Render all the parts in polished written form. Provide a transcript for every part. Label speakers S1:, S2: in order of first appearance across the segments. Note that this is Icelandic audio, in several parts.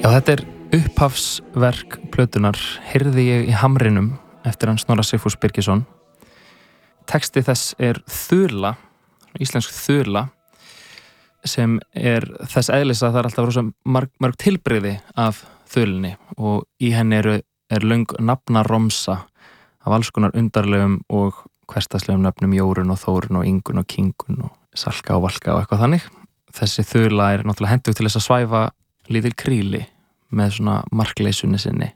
S1: Já, þetta upphafsverk plötunar Heyrði ég í hamrinum eftir hann Snorra Sigfús Birgisson. Texti þess þula, íslensk þula, sem þess eðlis að það alltaf rosa mörg tilbrigði af þulunni og í henni löng nafnaromsa af alls konar undarlegum og hversdagslegum nöfnum Jórun og Þórun og Ingun og Kingun og Salka og Valka og eitthvað þannig. Þessi þula náttúrulega hentug til þess að svæfa lítil kríli með svona markleysunni sinni.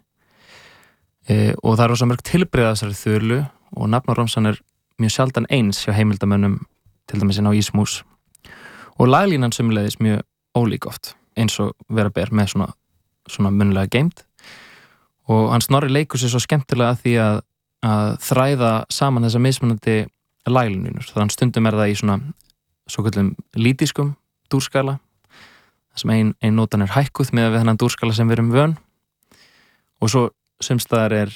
S1: Og það rosa mörg tilbrigði af þessari þulu og nafnaromsan mjög sjaldan eins hjá heimildamönnum, til dæmis inn á Ísmús. Og laglínan sömuleiðis mjög ólík oft, eins og vera ber með svona munnlega geimt. Og hann Snorri leikur sér svo skemmtilega að því að þræða saman þessa mismunandi laglínur. Þannig stundum það í svona svokallum lítískum dúrskala, þar sem ein nótan hækkuð með við þennan dúrskala sem við erum vön. Og svo sumstaðar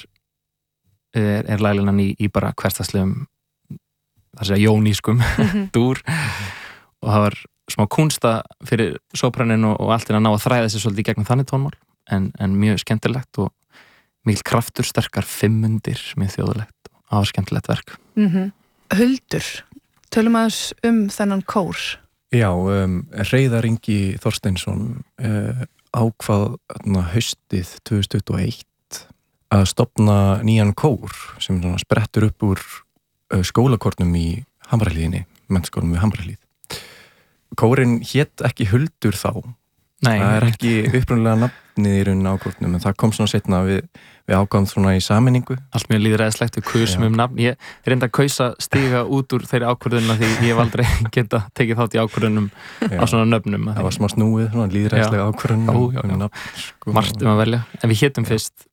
S1: laglínan í bara hversdagslegum, það segja jónískum dúr. Og það var smá kúnsta fyrir sópranin og allt að ná að þræða sér svolítið í gegnum þannig tónmál, en mjög skemmtilegt og mikil kraftur, sterkar fimmundir, mjög þjóðlegt og það var skemmtilegt verk.
S2: Huldur, tölum aðeins þennan kór.
S3: Já, Hreiðar Ingi Þorsteinsson ákvað haustið 2021 að stofna nýjan kór sem sprettur upp úr skólakornum í Hamrahlíðinni, mennskólum við Hamrahlíð. Kórinn hét ekki Huldur þá. Nei, það ekki upprunalega nafnið í rauninni á kórnum, en það kom svona seinna við ákváðum svona í sameiningu. Allt mjög lýðræðislegt, við kusum nafn. Ég reyndi að kausa stiga út úr þeirri ákvörðunna því ég hef aldrei geta tekið þátt í ákvörðunum á svona nöfnum. Það var smá snúið, svona lýðræðislega ákvörðunum. Margt að velja. En við hétum fyrst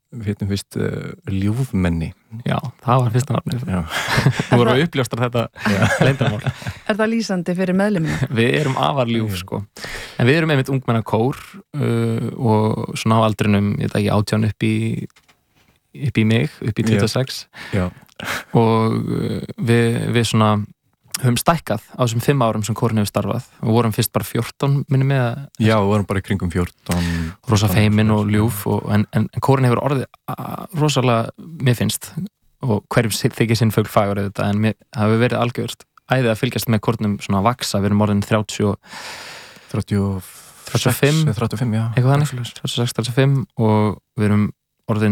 S3: Ljúfmenni. Já, það var fyrsta nafnið. Nú vorum við uppljóstar þetta leyndarmál.
S2: Það lýsandi fyrir meðlimina?
S1: Við erum afar ljúf, sko. En við erum einmitt ungmennakór og svona á aldrinum, ég veit ekki, 18 upp í mig, upp í 26. Já. Og við svona höfum stækkað á þessum 5 árum sem kórinn hefur starfað og vorum fyrst bara 14 minni með að... Já, við vorum bara í kringum 14. Rosa feimin og ljúf en kórinn hefur orðið rosalega, mér finnst, og hverjum þykir sinn fugl fagur þetta, en það hefur verið algjörst æðið að fylgjast með kórnum svona að vaksa. Við erum orðin 35, já. Eitthvað þannig, 36-35 og við erum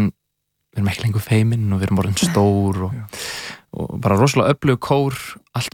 S1: ekki lengur feimin og við erum orðin stór og bara rosalega öflug kór, allt